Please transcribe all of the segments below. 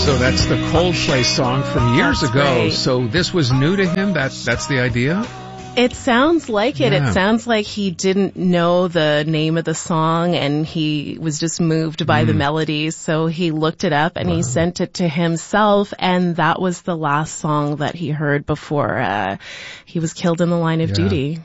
So that's the Coldplay song from years ago. Right. So this was new to him? That's the idea? It sounds like it. Yeah. It sounds like he didn't know the name of the song and he was just moved by the melody. So he looked it up and he sent it to himself, and that was the last song that he heard before he was killed in the line of duty.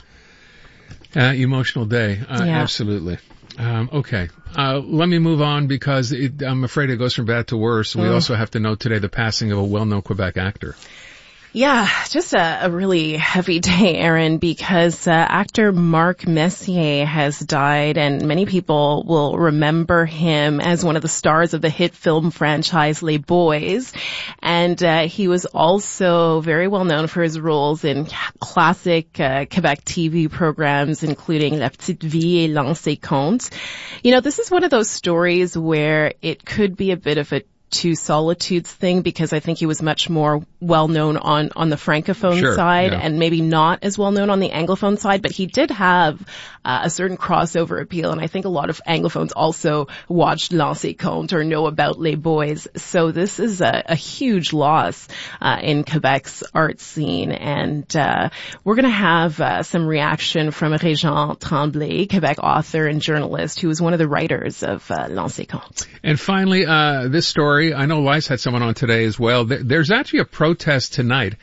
Emotional day. Absolutely. Okay. Let me move on because I'm afraid it goes from bad to worse. We also have to note today the passing of a well-known Quebec actor. Yeah, just a really heavy day, Aaron, because actor Marc Messier has died, and many people will remember him as one of the stars of the hit film franchise Les Boys. And he was also very well known for his roles in classic Quebec TV programs, including La Petite Vie et L'Ancien Comte. You know, this is one of those stories where it could be a bit of a two solitudes thing, because I think he was much more well known on the francophone side and maybe not as well known on the anglophone side, but he did have a certain crossover appeal, and I think a lot of anglophones also watched L'Ancien Comte or know about Les Boys. So this is a huge loss in Quebec's art scene, and we're going to have some reaction from Régent Tremblay, Quebec author and journalist, who was one of the writers of L'Ancien Comte. And finally, this story, I know Lice had someone on today as well. There's actually a protest tonight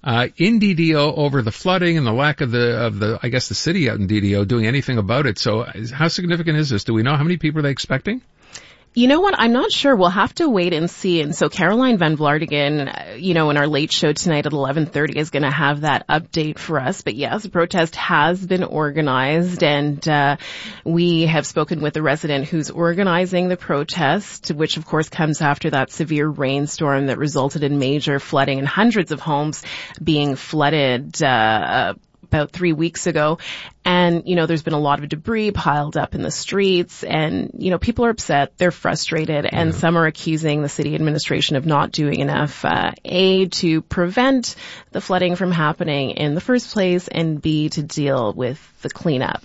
in DDO over the flooding and the lack of the I guess the city out in DDO doing anything about it. So how significant is this? Do we know how many people are they expecting? You know what? I'm not sure. We'll have to wait and see. And so Caroline Van Vlaardingen, in our late show tonight at 11:30 is going to have that update for us. But yes, the protest has been organized, and we have spoken with the resident who's organizing the protest, which of course comes after that severe rainstorm that resulted in major flooding and hundreds of homes being flooded about 3 weeks ago. And, there's been a lot of debris piled up in the streets, and, people are upset. They're frustrated, and some are accusing the city administration of not doing enough, A, to prevent the flooding from happening in the first place, and B, to deal with the cleanup.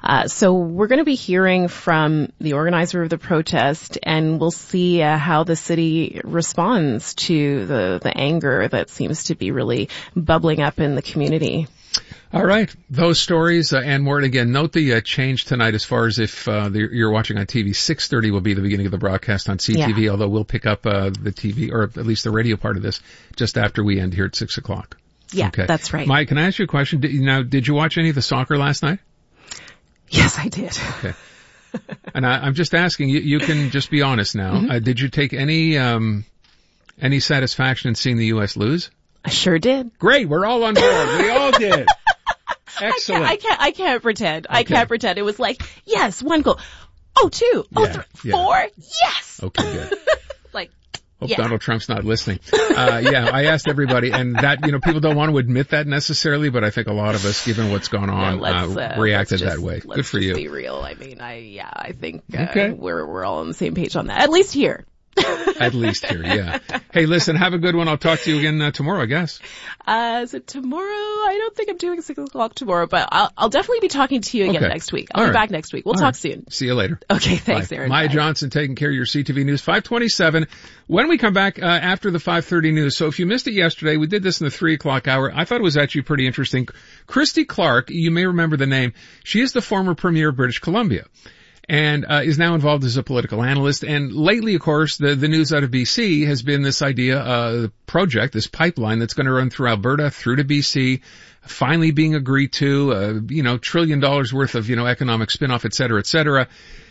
So we're going to be hearing from the organizer of the protest, and we'll see how the city responds to the anger that seems to be really bubbling up in the community. All right. Those stories and more. And again, note the change tonight as far as if you're watching on TV. 6:30 will be the beginning of the broadcast on CTV, although we'll pick up the TV, or at least the radio part of this, just after we end here at 6 o'clock. Yeah, okay. That's right. Mike, can I ask you a question? Did you watch any of the soccer last night? Yes, I did. Okay. And I'm just asking, you can just be honest now. Mm-hmm. Did you take any satisfaction in seeing the U.S. lose? I sure did. Great. We're all on board. We all did. Excellent. I can't pretend. Okay. I can't pretend. It was like, yes, 1 goal. Oh, 2. Oh, 3. 4. Yes. Okay, good. Hope Yeah. Donald Trump's not listening. I asked everybody, and that, people don't want to admit that necessarily, but I think a lot of us, given what's gone on, reacted that way. Good for you. Let's be real. I mean, I think we're all on the same page on that. At least here. At least here, yeah. Hey, listen, have a good one. I'll talk to you again tomorrow, I guess. Is it tomorrow? I don't think I'm doing 6 o'clock tomorrow, but I'll definitely be talking to you again next week. I'll be back next week. We'll talk soon. See you later. Okay, thanks, Bye. Aaron. Maya Bye. Johnson taking care of your CTV News. 5:27. When we come back after the 5:30 news, so if you missed it yesterday, we did this in the 3 o'clock hour. I thought it was actually pretty interesting. Christy Clark, you may remember the name. She is the former Premier of British Columbia, and is now involved as a political analyst. And lately, of course, the news out of BC has been this idea, the project, this pipeline that's going to run through Alberta, through to BC, finally being agreed to, $1 trillion worth of, economic spin-off, et cetera, et cetera.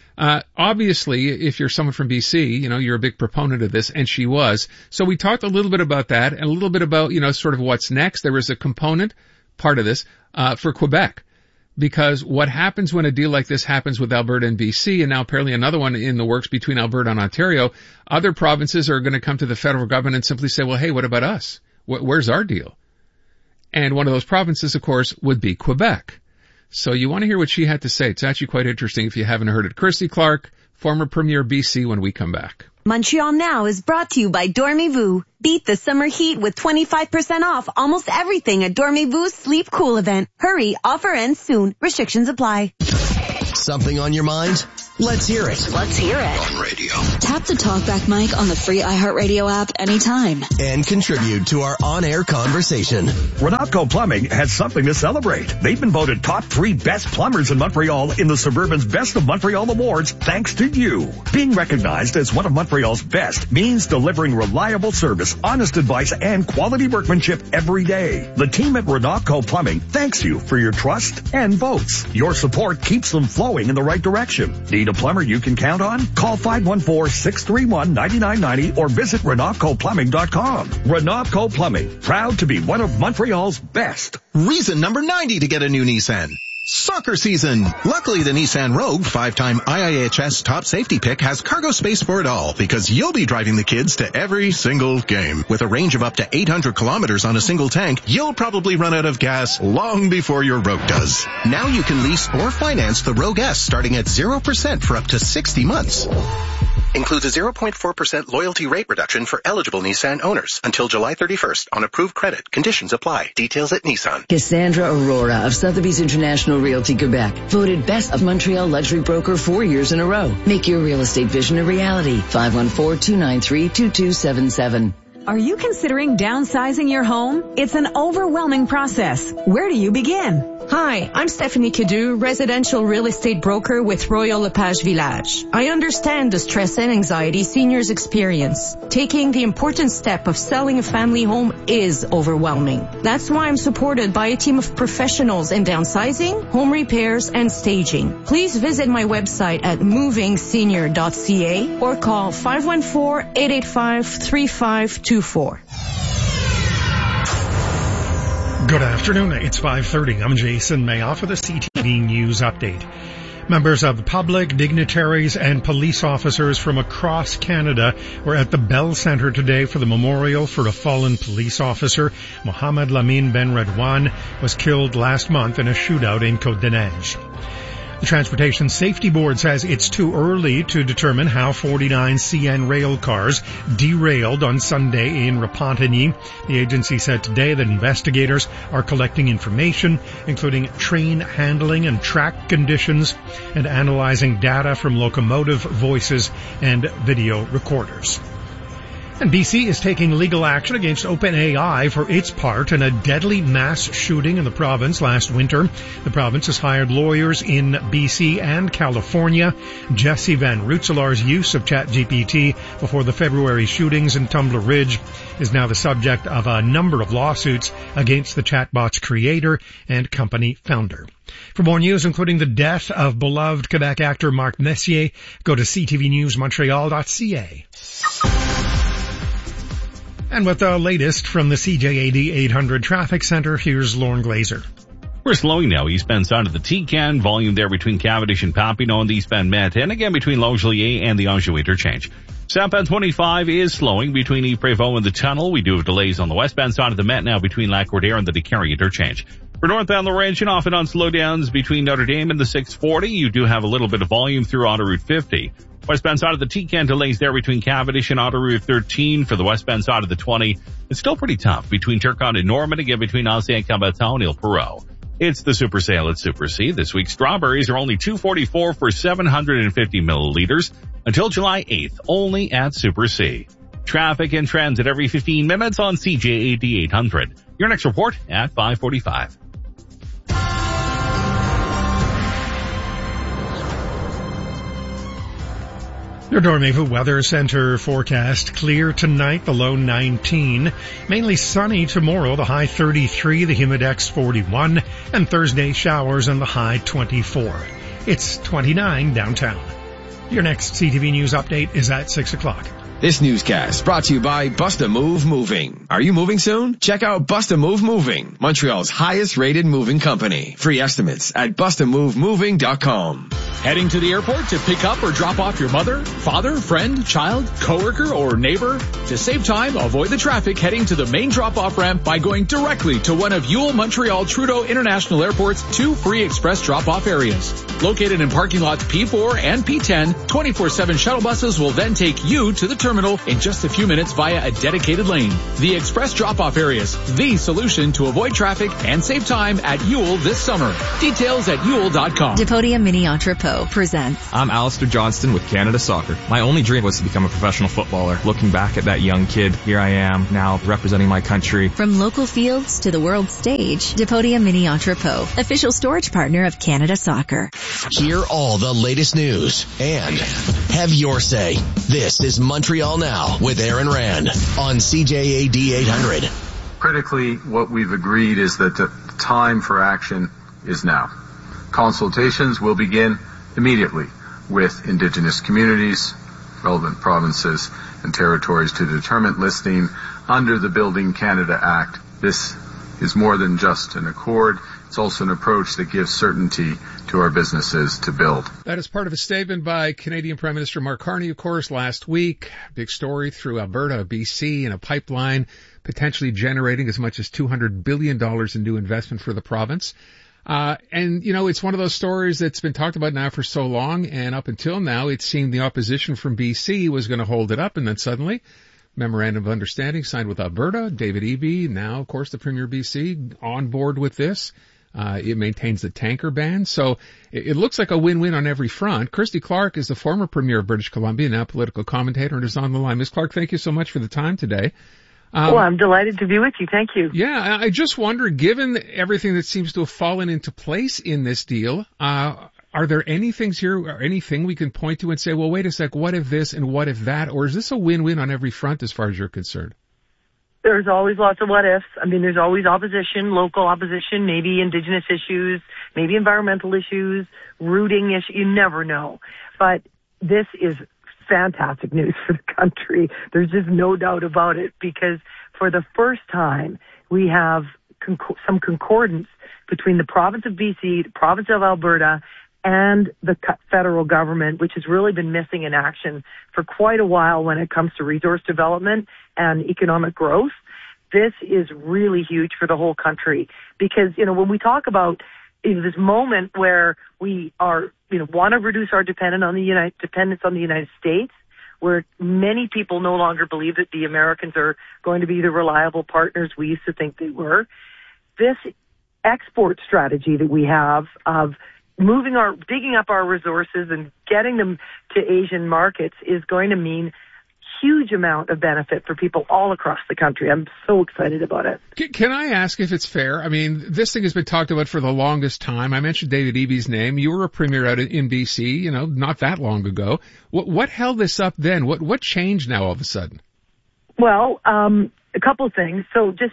Obviously, if you're someone from BC, you're a big proponent of this, and she was. So we talked a little bit about that, and a little bit about, sort of what's next. There was a component, part of this, for Quebec. Because what happens when a deal like this happens with Alberta and BC, and now apparently another one in the works between Alberta and Ontario, other provinces are going to come to the federal government and simply say, well, hey, what about us? Where's our deal? And one of those provinces, of course, would be Quebec. So you want to hear what she had to say. It's actually quite interesting if you haven't heard it. Christy Clark, former Premier of BC, when we come back. Montreal Now is brought to you by Dormez-vous. Beat the summer heat with 25% off almost everything at Dormez-vous Sleep Cool event. Hurry, offer ends soon. Restrictions apply. Something on your mind? Let's hear it. Let's hear it. On radio. Tap the TalkBack mic on the free iHeartRadio app anytime. And contribute to our on-air conversation. Renatco Plumbing has something to celebrate. They've been voted top 3 best plumbers in Montreal in the Suburban's Best of Montreal Awards thanks to you. Being recognized as one of Montreal's best means delivering reliable service, honest advice, and quality workmanship every day. The team at Renatco Plumbing thanks you for your trust and votes. Your support keeps them flowing in the right direction. Need a plumber you can count on? Call 514-631-9990 or visit RenatcoPlumbing.com. Renatco Plumbing, proud to be one of Montreal's best. Reason number 90 to get a new Nissan. Soccer season. Luckily, the Nissan Rogue, 5-time IIHS top safety pick, has cargo space for it all because you'll be driving the kids to every single game. With a range of up to 800 kilometers on a single tank, you'll probably run out of gas long before your Rogue does. Now you can lease or finance the Rogue S starting at 0% for up to 60 months. Includes a 0.4% loyalty rate reduction for eligible Nissan owners until July 31st on approved credit. Conditions apply. Details at Nissan. Cassandra Aurora of Sotheby's International Realty Quebec, voted Best of Montreal Luxury Broker 4 years in a row. Make your real estate vision a reality. 514-293-2277. Are you considering downsizing your home? It's an overwhelming process. Where do you begin? Hi, I'm Stephanie Kidu, residential real estate broker with Royal LePage Village. I understand the stress and anxiety seniors experience. Taking the important step of selling a family home is overwhelming. That's why I'm supported by a team of professionals in downsizing, home repairs, and staging. Please visit my website at movingsenior.ca or call 514-885-3524. Good afternoon. It's 5:30. I'm Jason Mayoff with a CTV News Update. Members of the public, dignitaries, and police officers from across Canada were at the Bell Centre today for the memorial for a fallen police officer. Mohamed Lamine Ben Redouane was killed last month in a shootout in Côte-des-Neiges. The Transportation Safety Board says it's too early to determine how 49 CN rail cars derailed on Sunday in Repentigny. The agency said today that investigators are collecting information, including train handling and track conditions, and analyzing data from locomotive voices and video recorders. And BC is taking legal action against OpenAI for its part in a deadly mass shooting in the province last winter. The province has hired lawyers in BC and California. Jesse Van Rootselaar's use of ChatGPT before the February shootings in Tumbler Ridge is now the subject of a number of lawsuits against the chatbot's creator and company founder. For more news, including the death of beloved Quebec actor Marc Messier, go to ctvnewsmontreal.ca. And with the latest from the CJAD 800 Traffic Center, here's Lauren Glazer. We're slowing now eastbound side of the T-Can. Volume there between Cavendish and Papineau and the eastbound Met. And again between Longueuil and the Anjou interchange. Southbound 25 is slowing between Yves-Prévost and the tunnel. We do have delays on the westbound side of the Met now between Lac-Cordaire and the DeCarry interchange. For northbound Laurentian, off and on slowdowns between Notre Dame and the 640. You do have a little bit of volume through Autoroute 50. Westbound side of the T-Can delays there between Cavendish and Autoroute 13. For the westbound side of the 20, it's still pretty tough between Turcotte and Norman, again between Ancien Cabaton and Ile Perrot. It's the Super Sale at Super C. This week, strawberries are only $2.44 for 750 milliliters until July 8th, only at Super C. Traffic and trends at every 15 minutes on CJAD 800. Your next report at 5:45. Your Dormevu Weather Center forecast: clear tonight, the low 19. Mainly sunny tomorrow, the high 33, the humidex 41, and Thursday showers and the high 24. It's 29 downtown. Your next CTV News update is at 6 o'clock. This newscast brought to you by Bust-A-Move Moving. Are you moving soon? Check out Bust-A-Move Moving, Montreal's highest rated moving company. Free estimates at bustamovemoving.com. Heading to the airport to pick up or drop off your mother, father, friend, child, coworker, or neighbor? To save time, avoid the traffic heading to the main drop-off ramp by going directly to one of Yule Montreal Trudeau International Airport's 2 free express drop-off areas. Located in parking lots P4 and P10, 24/7 shuttle buses will then take you to the terminal. terminal in just a few minutes via a dedicated lane. The express drop-off areas, the solution to avoid traffic and save time at Yule this summer. Details at Yule.com. Depodia Mini Entrepot presents. I'm Alistair Johnston with Canada Soccer. My only dream was to become a professional footballer. Looking back at that young kid, here I am now representing my country. From local fields to the world stage, Depodia Mini Entrepot, official storage partner of Canada Soccer. Hear all the latest news and have your say. This is Montreal Now with Aaron Rand on CJAD 800. Critically, what we've agreed is that the time for action is now. Consultations will begin immediately with Indigenous communities, relevant provinces and territories to determine listing under the Building Canada Act. This is more than just an accord. It's also an approach that gives certainty to our businesses to build. That is part of a statement by Canadian Prime Minister Mark Carney, of course, last week. Big story through Alberta, BC, and a pipeline potentially generating as much as $200 billion in new investment for the province. And, you know, it's one of those stories that's been talked about now for so long, and up until now, it seemed the opposition from BC was going to hold it up, and then suddenly, memorandum of understanding signed with Alberta, David Eby, now, of course, the Premier of BC, on board with this. It maintains the tanker ban. So it looks like a win-win on every front. Christy Clark is the former Premier of British Columbia, now political commentator, and is on the line. Ms. Clark, thank you so much for the time today. Well, I'm delighted to be with you. Thank you. Yeah, I just wonder, given everything that seems to have fallen into place in this deal, are there any things here or anything we can point to and say, well, wait a sec, what if this and what if that? Or is this a win-win on every front as far as you're concerned? There's always lots of what ifs. I mean, there's always opposition, local opposition, maybe Indigenous issues, maybe environmental issues, rooting issues. You never know. But this is fantastic news for the country. There's just no doubt about it, because for the first time, we have some concordance between the province of BC, the province of Alberta, and the federal government, which has really been missing in action for quite a while when it comes to resource development and economic growth. This is really huge for the whole country, because, you know, when we talk about this moment where we are, you know, want to reduce our dependence on the United States, where many people no longer believe that the Americans are going to be the reliable partners we used to think they were. This export strategy that we have of digging up our resources and getting them to Asian markets is going to mean huge amount of benefit for people all across the country. I'm so excited about it. Can I ask if it's fair? I mean, this thing has been talked about for the longest time. I mentioned David Eby's name. You were a premier out in BC, you know, not that long ago. What held this up then? What changed now all of a sudden? Well, a couple of things. So just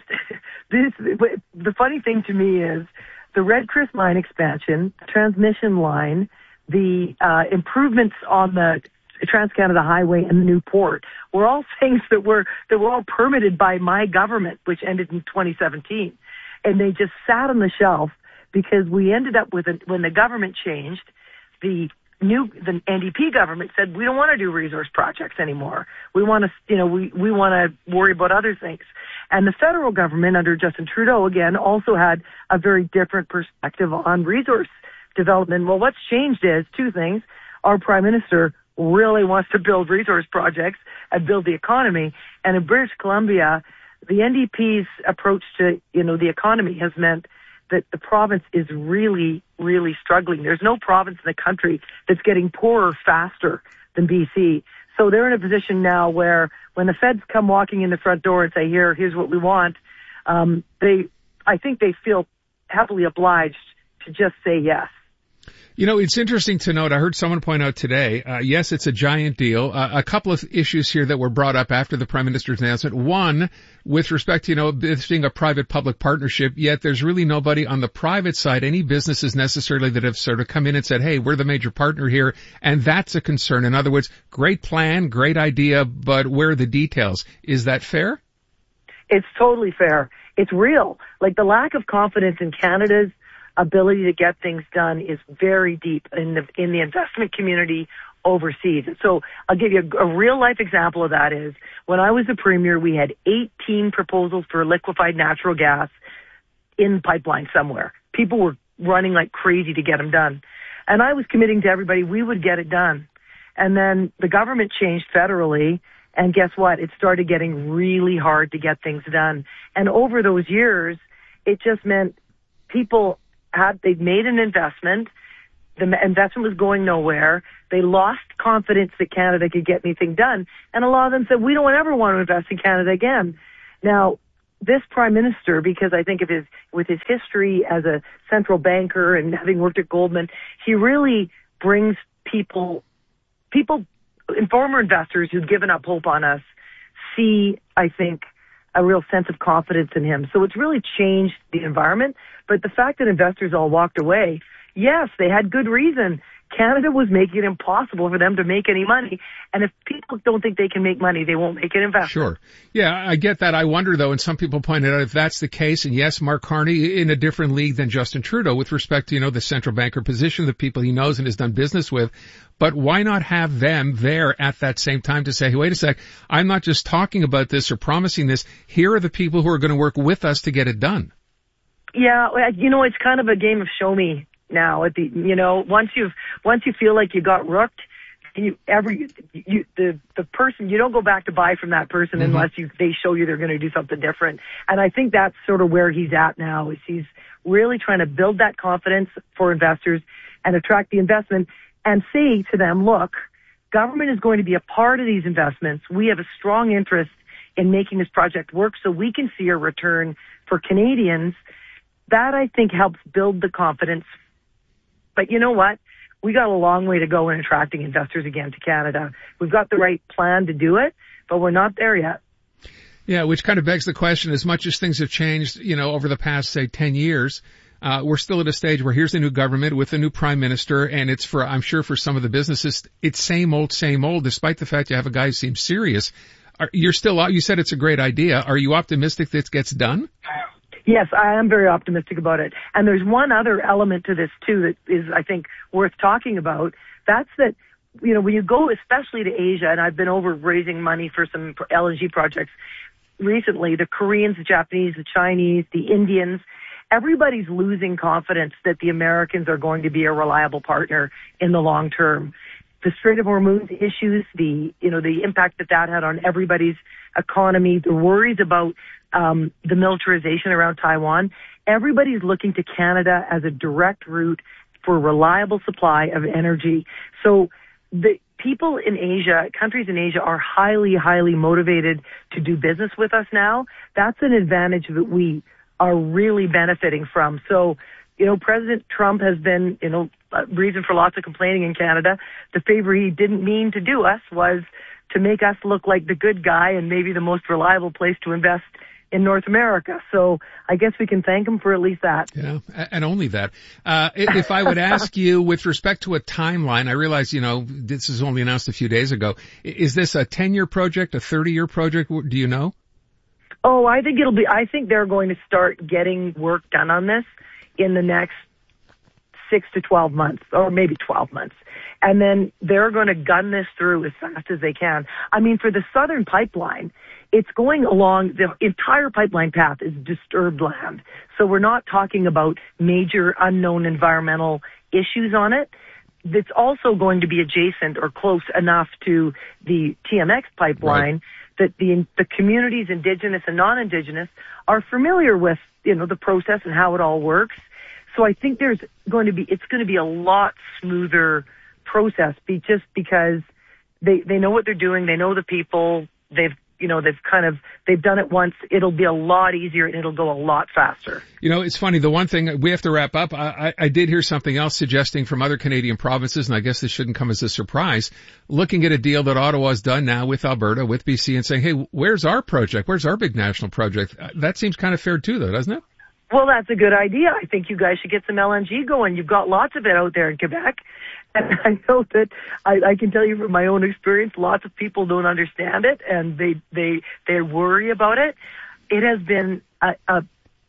the funny thing to me is the Red Chris line expansion, the transmission line, the improvements on the Trans-Canada Highway and the new port were all things that were all permitted by my government, which ended in 2017. And they just sat on the shelf because we ended up with when the government changed, the NDP government said, we don't want to do resource projects anymore. We want to, we want to worry about other things. And the federal government under Justin Trudeau, again, also had a very different perspective on resource development. Well, what's changed is two things. Our Prime Minister really wants to build resource projects and build the economy. And in British Columbia, the NDP's approach to, the economy has meant that the province is really, really struggling. There's no province in the country that's getting poorer faster than BC. So they're in a position now where when the feds come walking in the front door and say, here's what we want, I think they feel heavily obliged to just say yes. It's interesting to note, I heard someone point out today, yes, it's a giant deal. A couple of issues here that were brought up after the Prime Minister's announcement. One, with respect to, this being a private-public partnership, yet there's really nobody on the private side, any businesses necessarily that have sort of come in and said, hey, we're the major partner here, and that's a concern. In other words, great plan, great idea, but where are the details? Is that fair? It's totally fair. It's real. Like, the lack of confidence in Canada's ability to get things done is very deep in the investment community overseas. So I'll give you a real life example of that is when I was the premier, we had 18 proposals for liquefied natural gas in pipeline somewhere. People were running like crazy to get them done. And I was committing to everybody we would get it done. And then the government changed federally And guess what? It started getting really hard to get things done. And over those years, it just meant they'd made an investment. The investment was going nowhere. They lost confidence that Canada could get anything done. And a lot of them said, we don't ever want to invest in Canada again. Now, this Prime Minister, because I think with his history as a central banker and having worked at Goldman, he really brings people, and former investors who've given up hope on us, see, I think, a real sense of confidence in him. So it's really changed the environment. But the fact that investors all walked away, yes, they had good reason. Canada was making it impossible for them to make any money. And if people don't think they can make money, they won't make an investment. Sure. Yeah, I get that. I wonder, though, and some people pointed out if that's the case, and yes, Mark Carney in a different league than Justin Trudeau with respect to, the central banker position, the people he knows and has done business with. But why not have them there at that same time to say, hey, wait a sec, I'm not just talking about this or promising this. Here are the people who are going to work with us to get it done. Yeah, it's kind of a game of show me now. Once you feel like you got rooked, the person, you don't go back to buy from that person unless they show you they're going to do something different. And I think that's sort of where he's at now, is he's really trying to build that confidence for investors and attract the investment and say to them, look, government is going to be a part of these investments. We have a strong interest in making this project work so we can see a return for Canadians. That, I think, helps build the confidence. But you know what? We got a long way to go in attracting investors again to Canada. We've got the right plan to do it, but we're not there yet. Yeah, which kind of begs the question, as much as things have changed, over the past, say, 10 years, we're still at a stage where here's a new government with a new prime minister, and it's I'm sure for some of the businesses, it's same old, despite the fact you have a guy who seems serious. You said it's a great idea. Are you optimistic that it gets done? Yes, I am very optimistic about it. And there's one other element to this, too, that is, I think, worth talking about. That's that, when you go especially to Asia, and I've been over raising money for some LNG projects recently, the Koreans, the Japanese, the Chinese, the Indians, everybody's losing confidence that the Americans are going to be a reliable partner in the long term. The Strait of Hormuz issues, the impact that had on everybody's economy, the worries about the militarization around Taiwan. Everybody's looking to Canada as a direct route for reliable supply of energy. So the people in Asia, countries in Asia, are highly, highly motivated to do business with us now. That's an advantage that we are really benefiting from. So, President Trump has been, a reason for lots of complaining in Canada. The favor he didn't mean to do us was to make us look like the good guy and maybe the most reliable place to invest in North America. So I guess we can thank him for at least that. Yeah, and only that. If I would ask you with respect to a timeline, I realize, this was only announced a few days ago. Is this a 10-year project, a 30-year project? Do you know? Oh, I think they're going to start getting work done on this in the next 6 to 12 months, or maybe 12 months. And then they're going to gun this through as fast as they can. I mean, for the Southern Pipeline, it's going along, the entire pipeline path is disturbed land. So we're not talking about major unknown environmental issues on it. It's also going to be adjacent or close enough to the TMX pipeline that the communities, Indigenous and non-Indigenous, are familiar with, the process and how it all works. So I think it's going to be a lot smoother process, just because they know what they're doing, they know the people, they've done it once. It'll be a lot easier and it'll go a lot faster. It's funny. The one thing we have to wrap up, I did hear something else suggesting from other Canadian provinces, and I guess this shouldn't come as a surprise, looking at a deal that Ottawa's done now with Alberta, with BC, and saying, hey, where's our project? Where's our big national project? That seems kind of fair too, though, doesn't it? Well, that's a good idea. I think you guys should get some LNG going. You've got lots of it out there in Quebec. And I know that I can tell you from my own experience, lots of people don't understand it and they worry about it. It has been a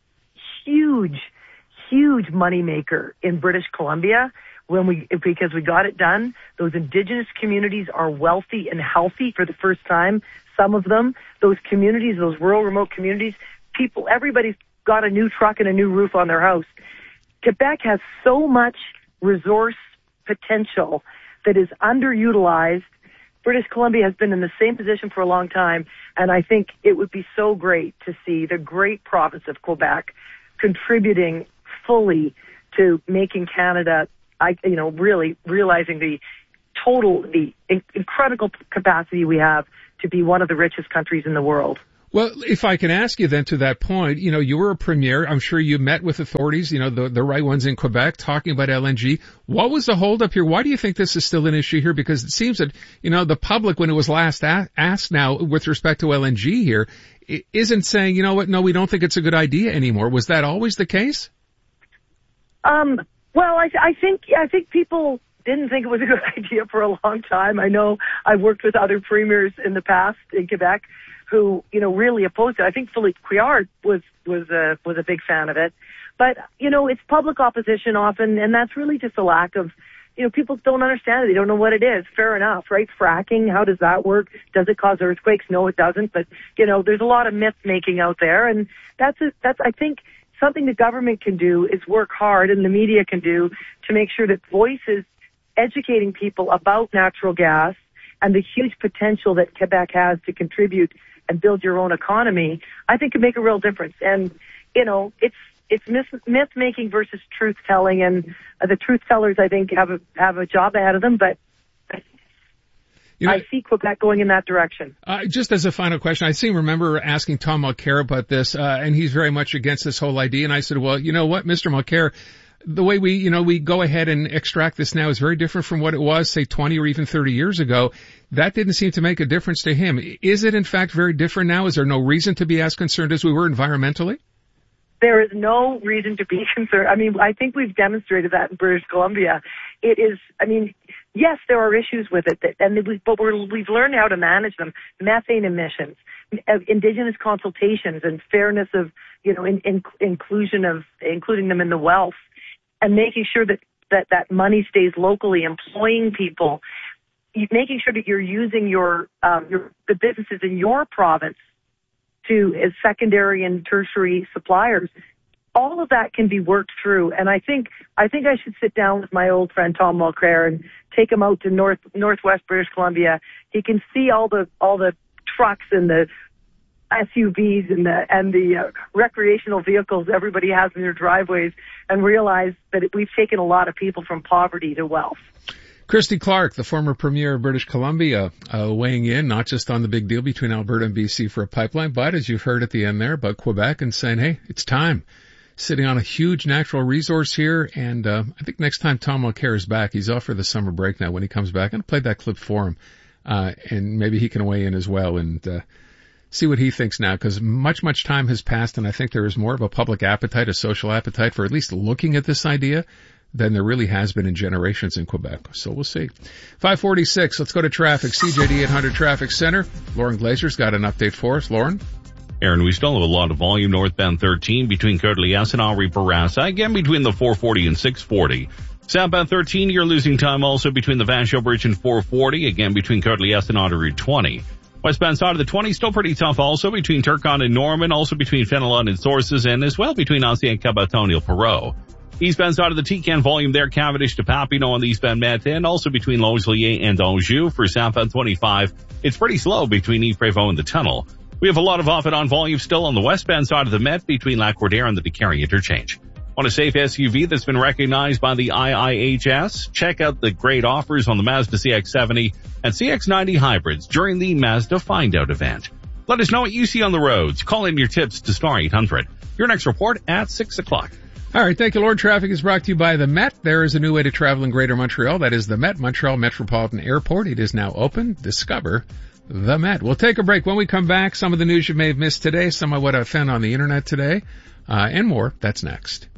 huge moneymaker in British Columbia because we got it done. Those Indigenous communities are wealthy and healthy for the first time. Some of them, those communities, those rural, remote communities, everybody's got a new truck and a new roof on their house. Quebec has so much resource potential that is underutilized. British Columbia has been in the same position for a long time, and I think it would be so great to see the great province of Quebec contributing fully to making Canada, really realizing the incredible capacity we have to be one of the richest countries in the world. Well, if I can ask you then to that point, you were a premier. I'm sure you met with authorities, the right ones in Quebec talking about LNG. What was the holdup here? Why do you think this is still an issue here? Because it seems that, the public, when it was last asked now with respect to LNG here, isn't saying, you know what, no, we don't think it's a good idea anymore. Was that always the case? Well, I think people didn't think it was a good idea for a long time. I know I've worked with other premiers in the past in Quebec who, really opposed it. I think Philippe Couillard was a big fan of it. But, it's public opposition often, and that's really just a lack of, people don't understand it. They don't know what it is. Fair enough, right? Fracking, how does that work? Does it cause earthquakes? No, it doesn't. But, there's a lot of myth making out there, and that's I think something the government can do is work hard, and the media can do to make sure that voices educating people about natural gas and the huge potential that Quebec has to contribute and build your own economy, I think can make a real difference. And, it's myth making versus truth telling, and the truth tellers, I think, have a job ahead of them, but I see Quebec going in that direction. Just as a final question, I remember asking Tom Mulcair about this, and he's very much against this whole idea. And I said, well, you know what, Mr. Mulcair, the way we go ahead and extract this now is very different from what it was, say, 20 or even 30 years ago. That didn't seem to make a difference to him. Is it, in fact, very different now? Is there no reason to be as concerned as we were environmentally? There is no reason to be concerned. I mean, I think we've demonstrated that in British Columbia. It is, yes, there are issues with it, but we've learned how to manage them. Methane emissions, Indigenous consultations, and fairness of, inclusion of including them in the wealth, and making sure that money stays locally, employing people, making sure that you're using the businesses in your province as secondary and tertiary suppliers. All of that can be worked through, and I think I should sit down with my old friend Tom Mulcair and take him out to northwest British Columbia. He can see all the trucks and the SUVs and the recreational vehicles everybody has in their driveways, and realize that we've taken a lot of people from poverty to wealth. Christy Clark, the former premier of British Columbia, weighing in not just on the big deal between Alberta and BC for a pipeline, but as you've heard at the end there about Quebec, and saying, hey, it's time. Sitting on a huge natural resource here, and I think next time Tom Mulcair is back, he's off for the summer break now. When he comes back, I'm going to play that clip for him, and maybe he can weigh in as well and see what he thinks now, because much time has passed, and I think there is more of a public appetite, a social appetite for at least looking at this idea than there really has been in generations in Quebec. So we'll see. 5:46, let's go to traffic. CJD 800 Traffic Center. Lauren Glazer's got an update for us. Lauren? Aaron, we still have a lot of volume northbound 13 between Coeur d'Alias and Henri Bourassa, again between the 440 and 640. Southbound 13, you're losing time also between the Vachon Bridge and 440, again between Coeur d'Alias and Autoroute 20. Westbound side of the 20, still pretty tough also between Turcotte and Norman, also between Fenelon and Sources, and as well between Ancien Cabaton and Perot. Eastbound side of the Tican volume there, Cavendish to Papineau on the eastbound Met, and also between Longueuil and Anjou. For southbound 25, it's pretty slow between Yves-Prévost and the tunnel. We have a lot of off and on volume still on the westbound side of the Met between Lac-Cordaire and the DeCarry interchange. Want a safe SUV that's been recognized by the IIHS? Check out the great offers on the Mazda CX-70 and CX-90 hybrids during the Mazda Find Out event. Let us know what you see on the roads. Call in your tips to star 800. Your next report at 6 o'clock. All right, thank you, Lord. Traffic is brought to you by the Met. There is a new way to travel in Greater Montreal. That is the Met, Montreal Metropolitan Airport. It is now open. Discover the Met. We'll take a break. When we come back, some of the news you may have missed today, some of what I found on the internet today, and more. That's next.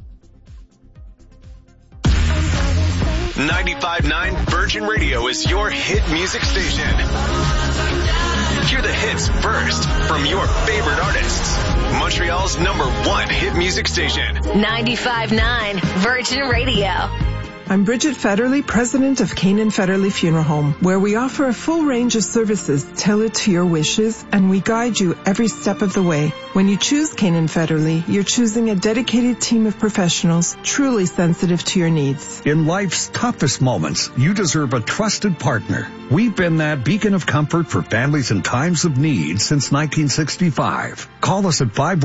95.9 Virgin Radio is your hit music station. Hear the hits first from your favorite artists. Montreal's #1 hit music station. 95.9 Virgin Radio. I'm Bridget Federley, president of Kane and Federley Funeral Home, where we offer a full range of services tailored to your wishes, and we guide you every step of the way. When you choose Kane and Federley, you're choosing a dedicated team of professionals truly sensitive to your needs. In life's toughest moments, you deserve a trusted partner. We've been that beacon of comfort for families in times of need since 1965. Call us at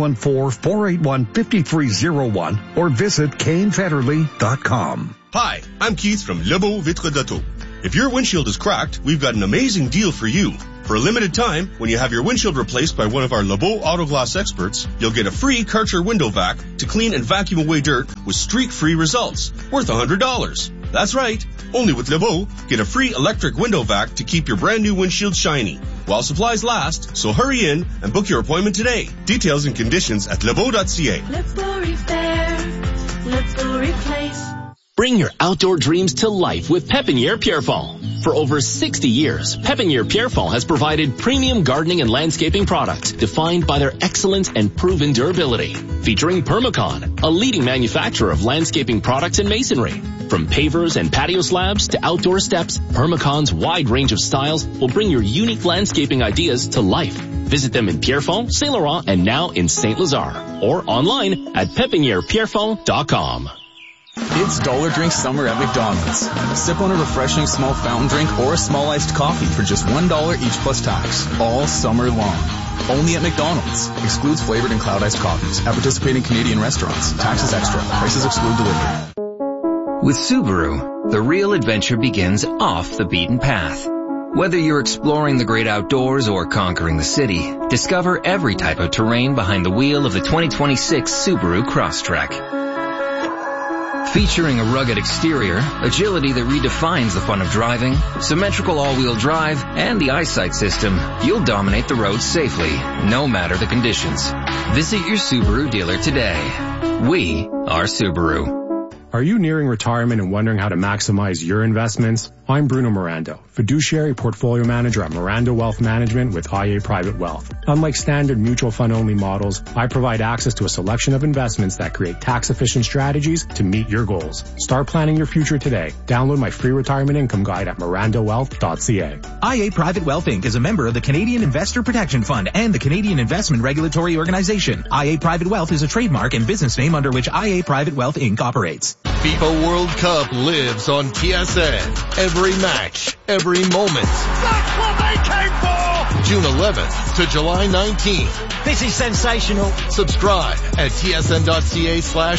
514-481-5301 or visit KaneFederley.com. Hi, I'm Keith from Lebeau Vitre d'Auto. If your windshield is cracked, we've got an amazing deal for you. For a limited time, when you have your windshield replaced by one of our Lebeau Auto Glass experts, you'll get a free Karcher window vac to clean and vacuum away dirt with streak-free results, worth $100. That's right. Only with Lebeau, get a free electric window vac to keep your brand new windshield shiny. While supplies last, so hurry in and book your appointment today. Details and conditions at lebeau.ca. Let's go repair. Let's go replace. Bring your outdoor dreams to life with Pépinière Pierrefonds. For over 60 years, Pépinière Pierrefonds has provided premium gardening and landscaping products defined by their excellence and proven durability. Featuring Permacon, a leading manufacturer of landscaping products and masonry. From pavers and patio slabs to outdoor steps, Permacon's wide range of styles will bring your unique landscaping ideas to life. Visit them in Pierrefonds, Saint Laurent, and now in Saint Lazare. Or online at pepinierpierrefonds.com. It's Dollar Drink Summer at McDonald's. Sip on a refreshing small fountain drink or a small iced coffee for just $1 each plus tax, all summer long. Only at McDonald's. Excludes flavored and cloud iced coffees at participating Canadian restaurants. Taxes extra. Prices exclude delivery. With Subaru, the real adventure begins off the beaten path. Whether you're exploring the great outdoors or conquering the city, discover every type of terrain behind the wheel of the 2026 Subaru Crosstrek. Featuring a rugged exterior, agility that redefines the fun of driving, symmetrical all-wheel drive, and the eyesight system, you'll dominate the road safely, no matter the conditions. Visit your Subaru dealer today. We are Subaru. Are you nearing retirement and wondering how to maximize your investments? I'm Bruno Miranda, fiduciary portfolio manager at Miranda Wealth Management with IA Private Wealth. Unlike standard mutual fund only models, I provide access to a selection of investments that create tax efficient strategies to meet your goals. Start planning your future today. Download my free retirement income guide at mirandawealth.ca. IA Private Wealth Inc. is a member of the Canadian Investor Protection Fund and the Canadian Investment Regulatory Organization. IA Private Wealth is a trademark and business name under which IA Private Wealth Inc. operates. FIFA World Cup lives on TSN. Every match, every moment. That's what they came for! June 11th to July 19th. This is sensational. Subscribe at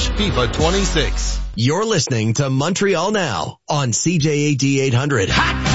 tsn.ca/FIFA26. You're listening to Montreal Now on CJAD 800.